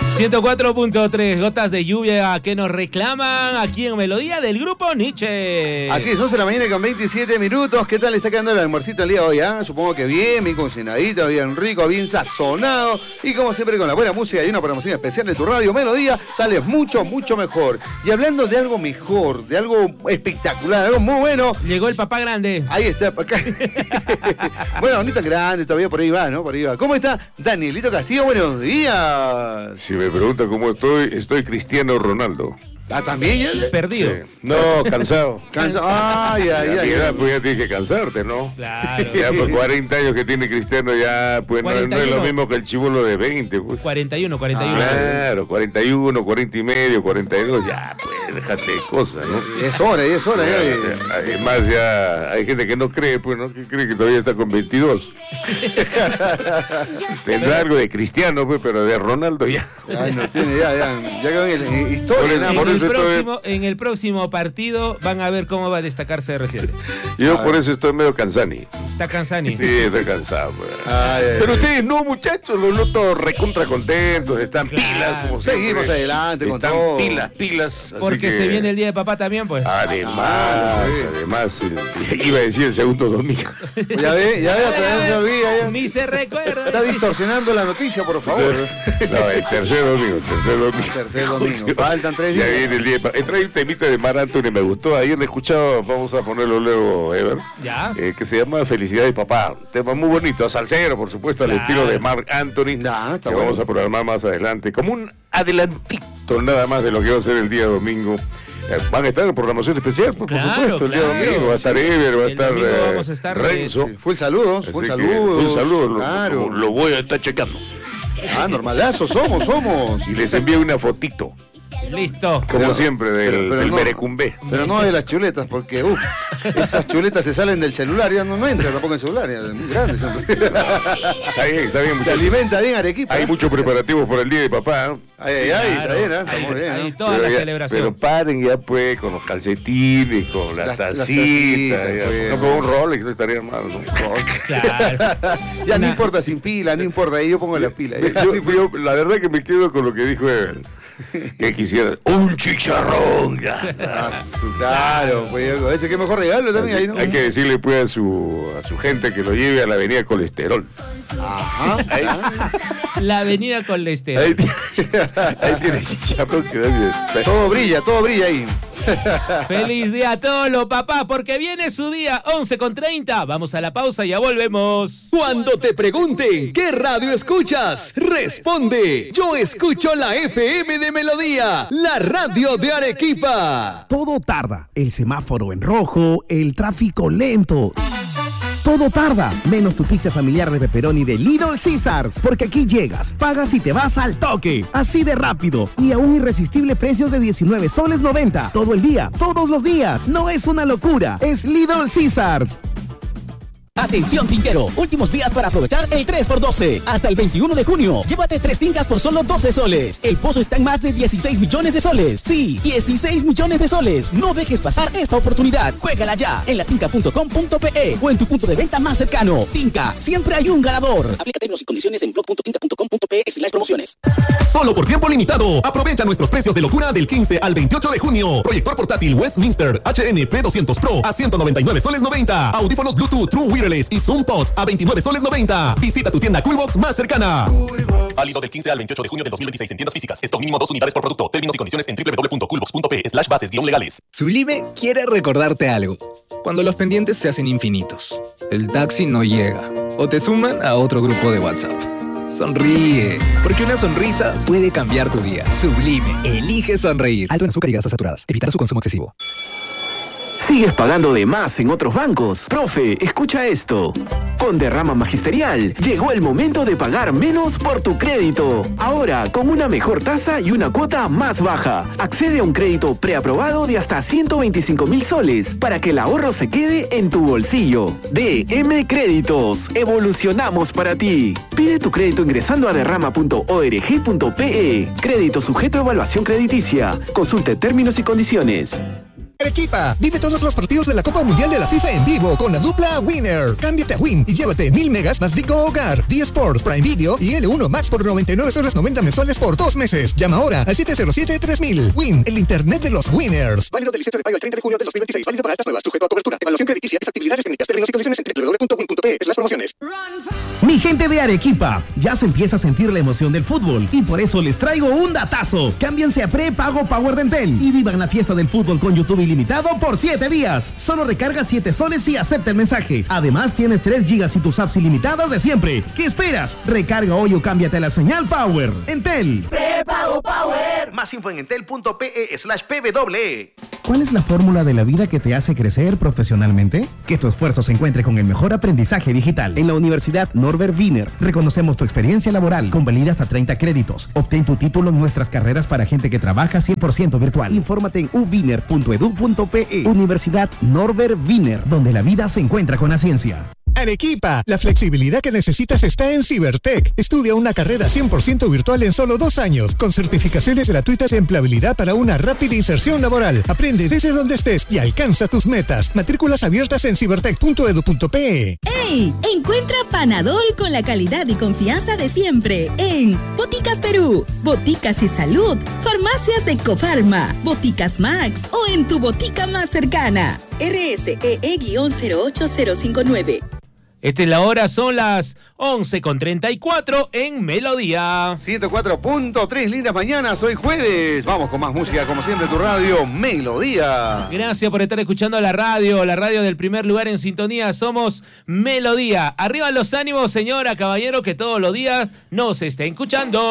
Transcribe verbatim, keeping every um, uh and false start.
ciento cuatro punto tres, gotas de lluvia que nos reclaman aquí en Melodía del grupo Nietzsche. Así es, once de la mañana con veintisiete minutos. ¿Qué tal está quedando el almuercito el día de hoy? ¿eh? Supongo que bien, bien cocinadito, bien rico, bien sazonado. Y como siempre con la buena música y una promoción especial de tu radio Melodía, sales mucho, mucho mejor. Y hablando de algo mejor, de algo espectacular, algo muy bueno. Llegó el papá grande. Ahí está. Bueno, no tan grande, todavía por ahí va, ¿no? Por ahí va. ¿Cómo está Danielito Castillo? Buenos días. Si me pregunta cómo estoy, estoy Cristiano Ronaldo. Ah, ¿también ya? Perdido. Sí. No, cansado. Cansado. Ay, ay, Ya, ay. ya, pues ya tienes que cansarte, ¿no? Claro. Ya por cuarenta años que tiene Cristiano ya, pues no, no es lo mismo que el chibolo de veinte, pues. cuarenta y uno, cuarenta y uno. Claro, cuarenta y uno, cuarenta y medio, cuarenta y dos, ya, pues, déjate de cosas, ¿no? Es hora, es hora. Ya, Ya, ya, además ya hay gente que no cree, pues, ¿no? Que cree que todavía está con veintidós. Tendrá algo de Cristiano, pues, pero de Ronaldo ya. Ay, no tiene, ya, ya. Ya quedó en el- historia, nada En más. Por el, eso estoy- próximo, en el próximo partido van a ver cómo va a destacarse R siete. Yo por eso estoy medio cansani. Está Canzani. Sí, estoy cansado, pues. Ay, ay, Pero ay. ustedes no, muchachos, los noto recontra contentos, están Claro. pilas, como Seguimos siempre. adelante con Están todo. pilas, pilas. así Porque que- se viene el día de papá también, pues. Además, Ah, sí. además, el- iba a decir el segundo domingo. Ya ve, ya ve, otra vez se olvida. Ya. Ni se recuerda. Está distorsionando la noticia, por favor. No, el tercer domingo, el tercer domingo. Tercer domingo. Faltan tres Ya días. viene el día de pa- Trae un temita de Mar Anthony, me gustó. Ayer le escuchaba, vamos a ponerlo luego, Ever. Ya. eh, que se llama Felicidad de Papá. Un tema muy bonito, salsero, por supuesto, al Claro. estilo de Marc Anthony. Nah, está que bueno. vamos a programar más adelante. Como un adelantito nada más de lo que va a ser el día domingo. Eh, van a estar en programación especial, pues, Claro, por supuesto, el claro. día domingo. Va a estar Ever, va a El estar, domingo eh, vamos a estar de- Renzo. Sí, full saludos, full Así que, saludos. Un saludo, lo- Claro. lo, lo voy a estar checando. Ah, normalazo, somos, somos. Y les envío una fotito, Listo. como Pero- siempre, del, pero- pero del no. Merecumbé. Pero no de las chuletas, porque uff, esas chuletas se salen del celular, ya no, no entra tampoco en el celular, ya, muy grandes. son. Está bien, está bien, Se muchachos. alimenta bien Arequipa. Hay muchos preparativos por el día de papá, ¿no? Ay, ay, ay, está Claro. bien, ¿eh? está Ahí- muy bien. ahí ¿no? toda Pero la ya- celebración. Pero paren ya pues con los calcetines, con las, Las- las tacitas. tacitas, ya. pues. No, con un Rolex no estaría mal, ¿no? Claro. Ya no Una- importa sin pila, no importa, ahí yo pongo la pila. ya. Yo, yo, la verdad que me quedo con lo que dijo Ever. Que quisiera un chicharrón. ya. Ah, su- claro, pues ese que mejor regalo también ahí, ¿no? Hay que decirle pues a su, a su gente que lo lleve a la avenida Colesterol. Ajá. Ahí, La avenida con Lester. ahí, tiene- ahí tiene chicharrón que da bien. Todo brilla, todo brilla ahí. Feliz día a todos los papás, porque viene su día once con treinta. Vamos a la pausa y ya volvemos. Cuando te pregunten qué radio escuchas, responde: yo escucho la F M de Melodía, la radio de Arequipa. Todo tarda. El semáforo en rojo, el tráfico lento. Todo tarda, menos tu pizza familiar de pepperoni de Little Caesars, porque aquí llegas, pagas y te vas al toque, así de rápido y a un irresistible precio de diecinueve soles noventa, todo el día, todos los días. No es una locura, es Little Caesars. Atención tinquero, últimos días para aprovechar el tres por doce. Hasta el veintiuno de junio, llévate tres tingas por solo doce soles. El pozo está en más de dieciséis millones de soles. Sí, dieciséis millones de soles. No dejes pasar esta oportunidad. Juégala ya en latinca punto com punto pe o en tu punto de venta más cercano. Tinca, siempre hay un ganador. Aplica términos y condiciones en blog punto tinca punto com punto pe slash promociones. Solo por tiempo limitado. Aprovecha nuestros precios de locura del quince al veintiocho de junio. Proyector portátil Westminster H N P doscientos Pro a ciento noventa y nueve soles noventa. Audífonos Bluetooth True Wireless y Zoom Pods a veintinueve soles noventa. Visita tu tienda Coolbox más cercana. Válido del quince al veintiocho de junio de dos mil veintiséis en tiendas físicas. Stock mínimo dos unidades por producto. Términos y condiciones en doble u doble u doble u punto coolbox punto pe slash bases guión legales. Sublime quiere recordarte algo. Cuando los pendientes se hacen infinitos, el taxi no llega o te suman a otro grupo de WhatsApp. Sonríe, porque una sonrisa puede cambiar tu día. Sublime, elige sonreír. Alto en azúcar y grasas saturadas. Evitar su consumo excesivo. ¿Sigues pagando de más en otros bancos? Profe, escucha esto. Con Derrama Magisterial, llegó el momento de pagar menos por tu crédito. Ahora, con una mejor tasa y una cuota más baja. Accede a un crédito preaprobado de hasta ciento veinticinco mil soles para que el ahorro se quede en tu bolsillo. D M Créditos. Evolucionamos para ti. Pide tu crédito ingresando a derrama punto org punto pe. Crédito sujeto a evaluación crediticia. Consulte términos y condiciones. Arequipa. Vive todos los partidos de la Copa Mundial de la FIFA en vivo con la dupla Winner. Cámbiate a Win y llévate mil megas más Digo Hogar, D-Sport, Prime Video y L uno Max por noventa y nueve soles noventa mensuales por dos meses. Llama ahora al siete cero siete tres mil. Win, el internet de los winners. Válido del diecisiete de mayo al treinta de junio de dos mil veintiséis. Válido para altas nuevas, sujeto a cobertura. Evaluación crediticia y factibilidades técnicas. Términos y condiciones en doble u doble u doble u punto win punto pe slash promociones. Mi gente de Arequipa, ya se empieza a sentir la emoción del fútbol y por eso les traigo un datazo. Cámbiense a prepago Power de Entel y vivan la fiesta del fútbol con YouTube ilimitado por siete días. Solo recarga siete soles y acepta el mensaje. Además tienes tres gigas y tus apps ilimitadas de siempre. ¿Qué esperas? Recarga hoy o cámbiate a la señal Power. Entel. Prepago Power. Más info en entel punto pe slash pw. ¿Cuál es la fórmula de la vida que te hace crecer profesionalmente? Que tu esfuerzo se encuentre con el mejor aprendizaje digital. En la Universidad Norbert Wiener reconocemos tu experiencia laboral con validez hasta treinta créditos. Obtén tu título en nuestras carreras para gente que trabaja cien por ciento virtual. Infórmate en u wiener punto edu punto pe. Universidad Norbert Wiener, donde la vida se encuentra con la ciencia. Arequipa, la flexibilidad que necesitas está en Cibertech. Estudia una carrera cien por ciento virtual en solo dos años, con certificaciones gratuitas de empleabilidad para una rápida inserción laboral. Aprende desde donde estés y alcanza tus metas. Matrículas abiertas en cibertech punto edu punto pe. ¡Ey! Encuentra Panadol con la calidad y confianza de siempre en Boticas Perú, Boticas y Salud, Farmacias de Cofarma, Boticas Max o en tu botica más cercana. R S E E cero ocho cero cinco nueve. Esta es la hora, son las once con treinta y cuatro en Melodía. ciento cuatro punto tres, lindas mañanas, hoy jueves. Vamos con más música, como siempre, tu radio, Melodía. Gracias por estar escuchando la radio, la radio del primer lugar en sintonía. Somos Melodía. Arriba los ánimos, señora, caballero, que todos los días nos estén escuchando.